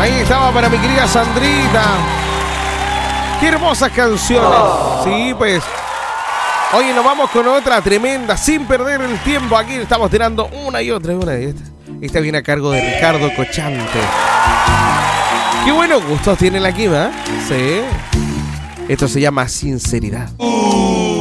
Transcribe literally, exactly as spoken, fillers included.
Ahí estaba para mi querida Sandrita. Qué hermosas canciones. Sí, pues. Oye, nos vamos con otra tremenda, sin perder el tiempo. Aquí estamos tirando una y otra, una y esta. Esta viene a cargo de Ricardo Cochante. Qué buenos gustos tiene la Kiva, ¿eh? Sí. Esto se llama Sinceridad.